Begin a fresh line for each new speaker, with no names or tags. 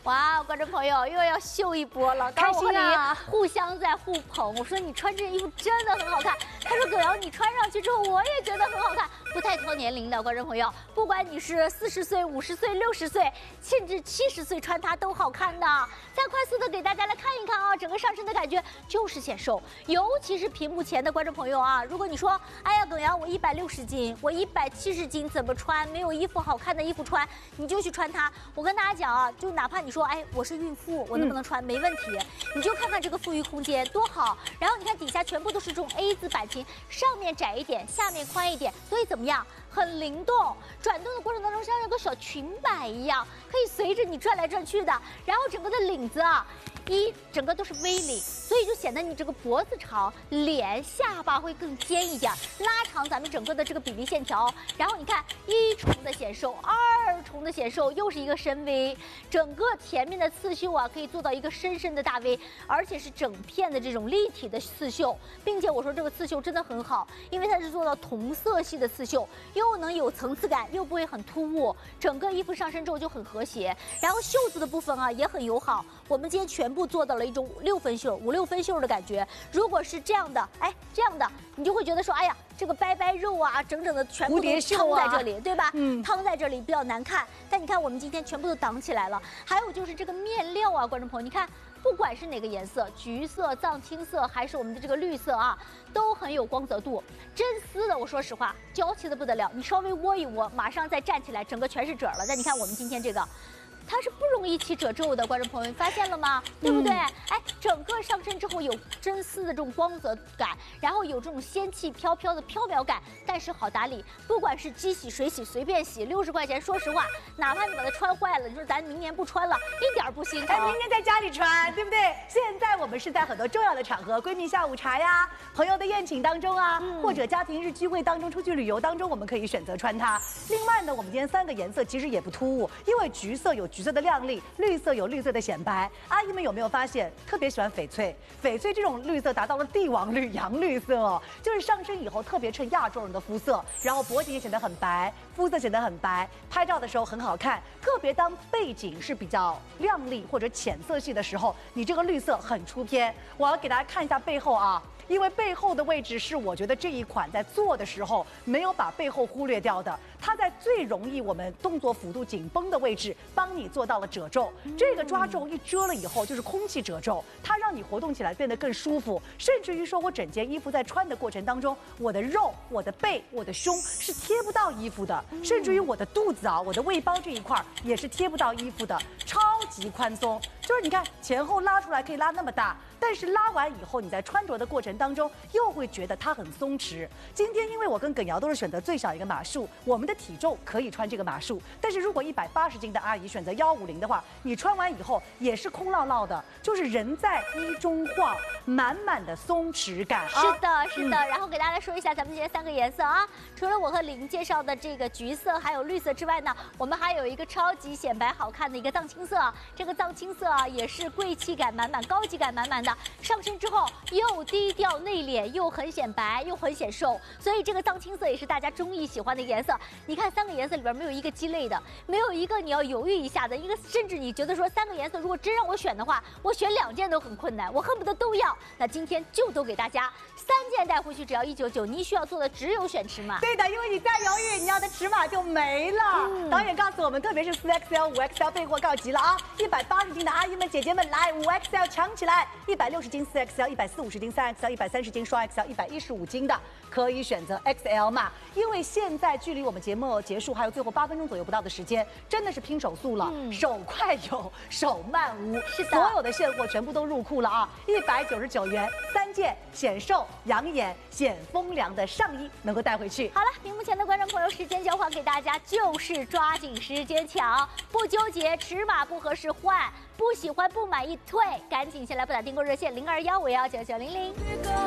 哇，观众朋友又要秀一波了，
开心啊！
互相在互捧。我说你穿这件衣服真的很好看，他说葛瑶你穿上去之后我也觉得很好看，不太挑年龄的观众朋友，不管你是40岁、50岁、60岁，甚至70岁穿它都好看的。再快速的给大家来看一看啊，整个上身的感觉就是显瘦，尤其是屏幕前的观众朋友啊，如果你说，哎呀葛瑶我160斤，我170斤怎么穿？没有衣服好看的衣服穿，你就去穿它。我跟大家讲啊，就哪怕你说，哎，我是孕妇，我能不能穿？没问题，你就看看这个富裕空间多好。然后你看底下全部都是这种 A 字版型，上面窄一点，下面宽一点，所以怎么样？很灵动，转动的过程当中像有个小裙摆一样，可以随着你转来转去的。然后整个的领子啊，整个都是 V 领，所以就显得你这个脖子长，脸下巴会更尖一点，拉长咱们整个的这个比例线条。然后你看1重的显瘦，2重的显瘦，又是一个深 V， 整个前面的刺绣啊可以做到一个深深的大 V， 而且是整片的这种立体的刺绣，并且我说这个刺绣真的很好，因为它是做到同色系的刺绣，又能有层次感，又不会很突兀，整个衣服上身之后就很和谐。然后袖子的部分啊也很友好，我们今天全部做到了一种6分袖、5、6分袖的感觉。如果是这样的，哎，这样的你就会觉得说，哎呀，这个掰掰肉啊，整整的全部都撑在这里，对吧？撑在这里比较难看。但你看我们今天全部都挡起来了。还有就是这个面料啊，观众朋友，你看。不管是哪个颜色，橘色、藏青色，还是我们的这个绿色啊，都很有光泽度。真丝的，我说实话，娇气的不得了。你稍微窝一窝，马上再站起来，整个全是褶了。但你看我们今天这个。它是不容易起褶皱的，观众朋友，你发现了吗？对不对？哎，整个上身之后有真丝的这种光泽感，然后有这种仙气飘飘的飘渺感，但是好打理。不管是机洗、水洗，随便洗，60块钱。说实话，哪怕你把它穿坏了，你说咱明年不穿了，一点不心疼。
哎，明年在家里穿，对不对？现在我们是在很多重要的场合，闺蜜下午茶呀，朋友的宴请当中啊，或者家庭日聚会当中，出去旅游当中，我们可以选择穿它。另外呢，我们今天3个颜色其实也不突兀，因为橘色有橘色的亮丽，绿色有绿色的显白。阿姨们有没有发现特别喜欢翡翠？翡翠这种绿色达到了帝王绿、洋绿色哦，就是上身以后特别衬亚洲人的肤色，然后脖颈也显得很白，肤色显得很白，拍照的时候很好看。特别当背景是比较亮丽或者浅色系的时候，你这个绿色很出片。我要给大家看一下背后啊。因为背后的位置是我觉得这一款在做的时候没有把背后忽略掉的，它在最容易我们动作幅度紧绷的位置帮你做到了褶皱。这个抓皱一遮了以后就是空气褶皱，它让你活动起来变得更舒服，甚至于说我整件衣服在穿的过程当中，我的肉、我的背、我的胸是贴不到衣服的，甚至于我的肚子啊、我的胃包这一块也是贴不到衣服的，超级宽松。就是你看前后拉出来可以拉那么大，但是拉完以后你在穿着的过程当中又会觉得它很松弛。今天因为我跟耿瑶都是选择最小一个码数，我们的体重可以穿这个码数，但是如果180斤的阿姨选择150的话，你穿完以后也是空落落的，就是人在衣中晃，满满的松弛感啊。
是的，是的。然后给大家来说一下咱们今天3个颜色啊，除了我和玲介绍的这个橘色还有绿色之外呢，我们还有一个超级显白好看的一个藏青色。这个藏青色啊也是贵气感满满、高级感满满的，上身之后又低调内敛，又很显白，又很显瘦，所以这个藏青色也是大家中意喜欢的颜色。你看3个颜色里边没有一个鸡肋的，没有一个你要犹豫一下的，一个甚至你觉得说3个颜色如果真让我选的话，我选2件都很困难，我恨不得都要。那今天就都给大家3件带回去，只要199，你需要做的只有选尺码。
对的，因为你再犹豫，你要的尺码就没了。导演告诉我们，特别是4XL、5XL 备货告急了啊！180斤的阿姨们、姐姐们来，5XL 抢起来！160斤4XL、140-150斤3XL、130斤双 XL、115斤的可以选择 XL 码，因为现在距离我们节目结束还有最后8分钟左右不到的时间，真的是拼手速了，手快有，手慢无。
是的，
所有的现货全部都入库了啊！199元3件显瘦、养眼、显风凉的上衣能够带回去。
好了，屏幕前的观众朋友，时间交还给大家，就是抓紧时间抢，不纠结，尺码不合适换，不喜欢不满意退，赶紧先来拨打订购热线0215199900。